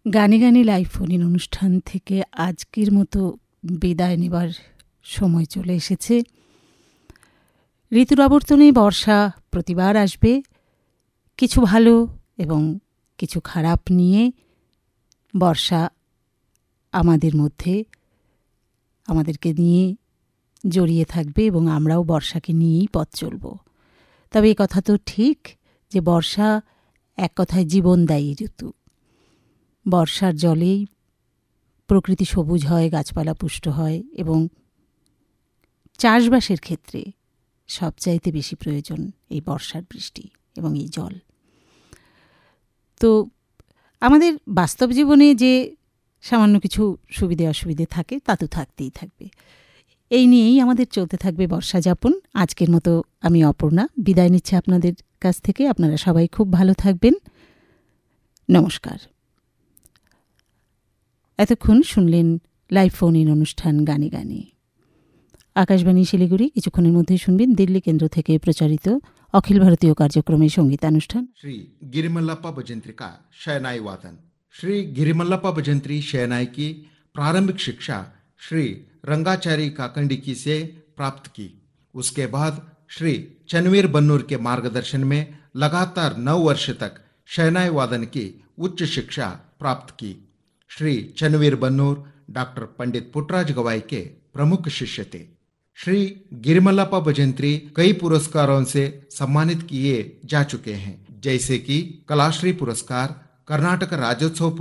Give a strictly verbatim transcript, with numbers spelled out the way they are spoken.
গানে গানে live phone in অনুষ্ঠান থেকে আজকের মতো বিদায় নেবার সময় চলে এসেছে। ঋতুর আবর্তনে বর্ষা প্রতিবার আসবে, কিছু ভালো এবং কিছু খারাপ নিয়ে বর্ষা আমাদের মধ্যে আমাদেরকে নিয়ে জড়িয়ে থাকবে এবং আমরাও বর্ষাকে নিয়েই পথ চলব। তবে এ কথা তো ঠিক যে বর্ষা এক কথায় জীবনদায়ী ঋতু। বর্ষার জলেই প্রকৃতি সবুজ হয়, গাছপালা পুষ্ট হয় এবং চাষবাসের ক্ষেত্রে সবচাইতে বেশি প্রয়োজন এই বর্ষার বৃষ্টি এবং এই জল। তো আমাদের বাস্তব জীবনে যে সামান্য কিছু সুবিধে অসুবিধে থাকে তা তো থাকতেই থাকবে। এই নিয়েই আমাদের চলতে থাকবে বর্ষা যাপন। আজকের মতো আমি অপর্ণা বিদায় নিচ্ছি আপনাদের কাছ থেকে। আপনারা সবাই খুব ভালো থাকবেন। নমস্কার। এতক্ষণ শুনলেন লাইভ ফোন ইন অনুষ্ঠান গানে গানে। আকাশবাণী শিলিগুড়ি। কিছুক্ষণের মধ্যে শুনবেন দিল্লি কেন্দ্র থেকে প্রচারিত অখিল ভারতীয় কার্যক্রমের সঙ্গীতানুষ্ঠান। श्री गिरिमल्लप्पा भजंत्री का शहनाई वादन। श्री गिरिमल्लप्पा भजंत्री शहनाई की प्रारंभिक शिक्षा श्री रंगाचारी काकंडिकी से प्राप्त की। उसके बाद श्री चनवीर बन्नूर के मार्गदर्शन में लगातार नौ वर्ष तक शहनाई वादन की उच्च शिक्षा प्राप्त की। श्री चनवीर बन्नूर डॉक्टर पंडित पुट्टराज गवाई के प्रमुख शिष्य थे। श्री गिरिमल्लप्पा भजंत्री कई पुरस्कारों से सम्मानित किए जा चुके हैं, जैसे कि कलाश्री पुरस्कार, कर्नाटक राज्योत्सव